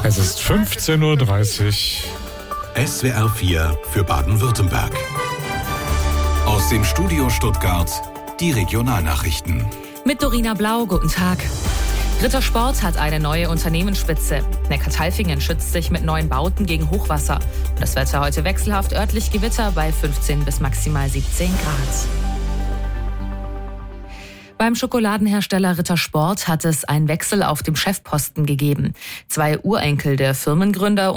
Es ist 15:30 Uhr. SWR 4 für Baden-Württemberg. Aus dem Studio Stuttgart die Regionalnachrichten. Mit Dorina Blau, guten Tag. Rittersport hat eine neue Unternehmensspitze. Neckartalfingen schützt sich mit neuen Bauten gegen Hochwasser. Das Wetter heute wechselhaft, örtlich Gewitter bei 15 bis maximal 17 Grad. Beim Schokoladenhersteller Rittersport hat es einen Wechsel auf dem Chefposten gegeben. 2 Urenkel der Firmengründer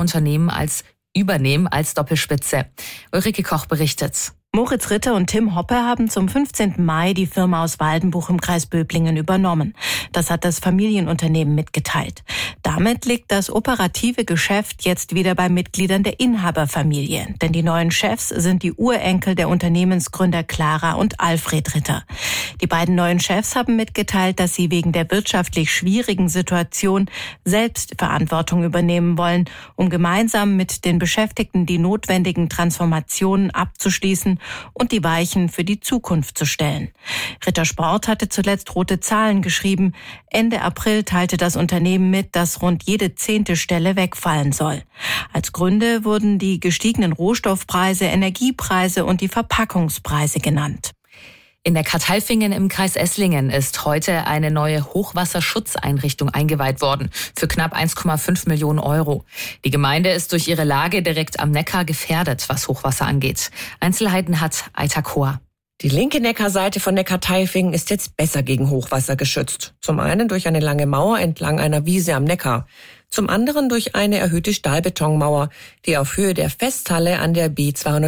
übernehmen als Doppelspitze. Ulrike Koch berichtet. Moritz Ritter und Tim Hoppe haben zum 15. Mai die Firma aus Waldenbuch im Kreis Böblingen übernommen. Das hat das Familienunternehmen mitgeteilt. Damit liegt das operative Geschäft jetzt wieder bei Mitgliedern der Inhaberfamilie. Denn die neuen Chefs sind die Urenkel der Unternehmensgründer Clara und Alfred Ritter. Die beiden neuen Chefs haben mitgeteilt, dass sie wegen der wirtschaftlich schwierigen Situation selbst Verantwortung übernehmen wollen, um gemeinsam mit den Beschäftigten die notwendigen Transformationen abzuschließen und die Weichen für die Zukunft zu stellen. Rittersport hatte zuletzt rote Zahlen geschrieben. Ende April teilte das Unternehmen mit, dass rund jede 10. Stelle wegfallen soll. Als Gründe wurden die gestiegenen Rohstoffpreise, Energiepreise und die Verpackungspreise genannt. In der Neckartalfingen im Kreis Esslingen ist heute eine neue Hochwasserschutzeinrichtung eingeweiht worden für knapp 1,5 Millionen Euro. Die Gemeinde ist durch ihre Lage direkt am Neckar gefährdet, was Hochwasser angeht. Einzelheiten hat Aita Kohr. Die linke Neckarseite von Neckartalfingen ist jetzt besser gegen Hochwasser geschützt. Zum einen durch eine lange Mauer entlang einer Wiese am Neckar. Zum anderen durch eine erhöhte Stahlbetonmauer, die auf Höhe der Festhalle an der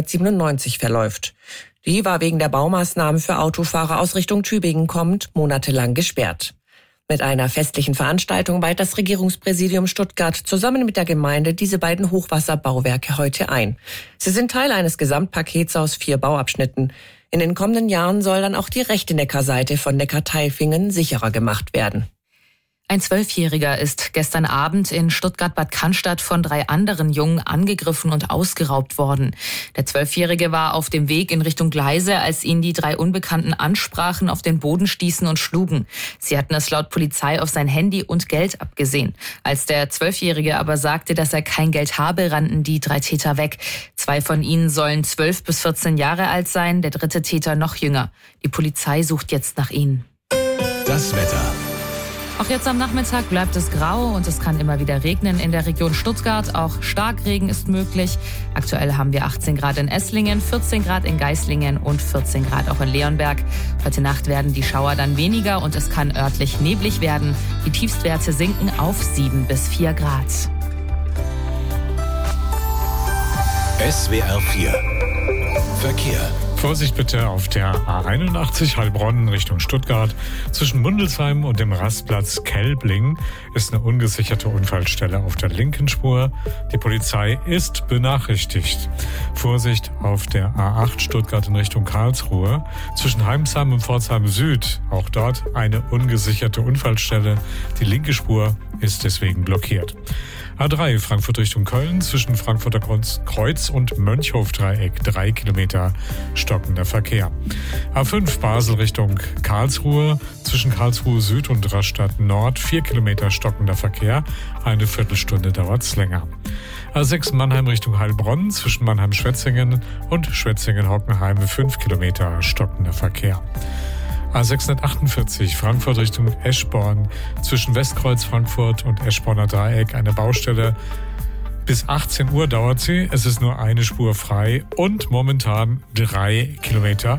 B297 verläuft. Die war wegen der Baumaßnahmen für Autofahrer aus Richtung Tübingen kommend monatelang gesperrt. Mit einer festlichen Veranstaltung weiht das Regierungspräsidium Stuttgart zusammen mit der Gemeinde diese beiden Hochwasserbauwerke heute ein. Sie sind Teil eines Gesamtpakets aus 4 Bauabschnitten. In den kommenden Jahren soll dann auch die rechte Neckarseite von Neckartalfingen sicherer gemacht werden. Ein 12-Jähriger ist gestern Abend in Stuttgart-Bad Cannstatt von 3 anderen Jungen angegriffen und ausgeraubt worden. Der 12-Jährige war auf dem Weg in Richtung Gleise, als ihn die 3 Unbekannten ansprachen, auf den Boden stießen und schlugen. Sie hatten es laut Polizei auf sein Handy und Geld abgesehen. Als der 12-Jährige aber sagte, dass er kein Geld habe, rannten die 3 Täter weg. 2 von ihnen sollen 12 bis 14 Jahre alt sein, der 3. Täter noch jünger. Die Polizei sucht jetzt nach ihnen. Das Wetter. Auch jetzt am Nachmittag bleibt es grau und es kann immer wieder regnen in der Region Stuttgart. Auch Starkregen ist möglich. Aktuell haben wir 18 Grad in Esslingen, 14 Grad in Geislingen und 14 Grad auch in Leonberg. Heute Nacht werden die Schauer dann weniger und es kann örtlich neblig werden. Die Tiefstwerte sinken auf 7 bis 4 Grad. SWR 4 Verkehr. Vorsicht bitte auf der A81 Heilbronn Richtung Stuttgart. Zwischen Mundelsheim und dem Rastplatz Kelbling ist eine ungesicherte Unfallstelle auf der linken Spur. Die Polizei ist benachrichtigt. Vorsicht auf der A8 Stuttgart in Richtung Karlsruhe. Zwischen Heimsheim und Pforzheim Süd, auch dort eine ungesicherte Unfallstelle. Die linke Spur ist deswegen blockiert. A3 Frankfurt Richtung Köln, zwischen Frankfurter Kreuz und Mönchhof-Dreieck 3 Kilometer stockender Verkehr. A5 Basel Richtung Karlsruhe, zwischen Karlsruhe Süd und Rastatt Nord 4 Kilometer stockender Verkehr, eine Viertelstunde dauert's länger. A6 Mannheim Richtung Heilbronn, zwischen Mannheim-Schwetzingen und Schwetzingen-Hockenheim 5 Kilometer stockender Verkehr. A648 Frankfurt Richtung Eschborn, zwischen Westkreuz Frankfurt und Eschborner Dreieck eine Baustelle. Bis 18 Uhr dauert sie, es ist nur eine Spur frei und momentan 3 Kilometer